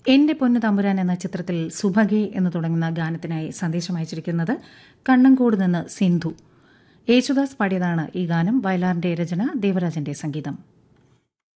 എന്റെ പൊന്നു തമ്പുരാൻ എന്ന ചിത്രത്തിൽ സുഭഗേ എന്ന് തുടങ്ങുന്ന ഗാനത്തിനായി സന്ദേശം അയച്ചിരിക്കുന്നത് കണ്ണങ്കോട് നിന്ന് സിന്ധു. യേശുദാസ് പാടിയതാണ് ഈ ഗാനം. വയലാറിന്റെ രചന, ദേവരാജന്റെ സംഗീതം.